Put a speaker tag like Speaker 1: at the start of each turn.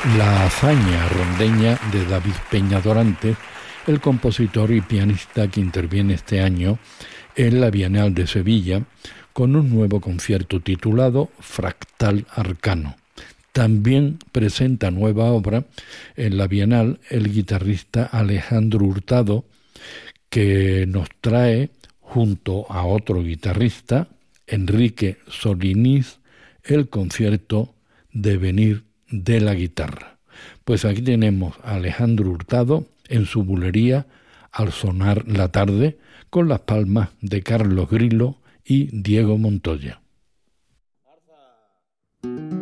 Speaker 1: La hazaña rondeña de David Peña Dorantes, el compositor y pianista que interviene este año en la Bienal de Sevilla con un nuevo concierto titulado Fractal Arcano. También presenta nueva obra en la Bienal el guitarrista Alejandro Hurtado, que nos trae, junto a otro guitarrista, Enrique Soliniz, el concierto Devenir de la guitarra. Pues aquí tenemos a Alejandro Hurtado en su bulería Al sonar la tarde, con las palmas de Carlos Grillo y Diego Montoya.